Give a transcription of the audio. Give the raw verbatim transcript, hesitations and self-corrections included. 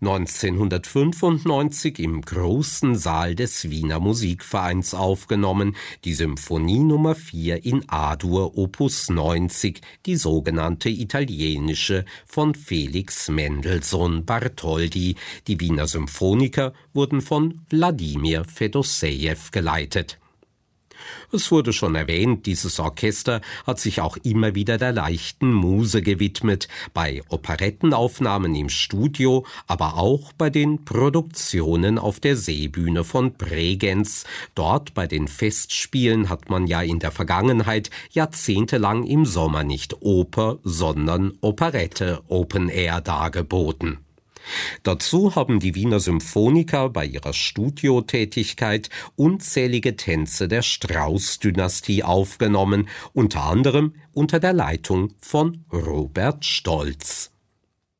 neunzehnhundertfünfundneunzig im großen Saal des Wiener Musikvereins aufgenommen, die Symphonie Nummer vier in A-Dur Opus neunzig, die sogenannte italienische von Felix Mendelssohn Bartholdy. Die Wiener Symphoniker wurden von Wladimir Fedosejew geleitet. Es wurde schon erwähnt, dieses Orchester hat sich auch immer wieder der leichten Muse gewidmet, bei Operettenaufnahmen im Studio, aber auch bei den Produktionen auf der Seebühne von Bregenz. Dort bei den Festspielen hat man ja in der Vergangenheit jahrzehntelang im Sommer nicht Oper, sondern Operette Open Air dargeboten. Dazu haben die Wiener Symphoniker bei ihrer Studiotätigkeit unzählige Tänze der Strauß-Dynastie aufgenommen, unter anderem unter der Leitung von Robert Stolz.